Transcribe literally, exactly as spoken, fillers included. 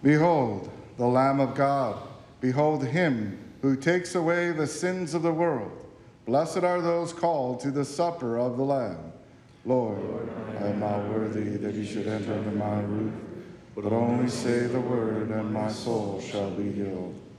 Behold, the Lamb of God. Behold him who takes away the sins of the world. Blessed are those called to the supper of the Lamb. Lord, I am not worthy that you should enter under my roof, but only say the word, and my soul shall be healed.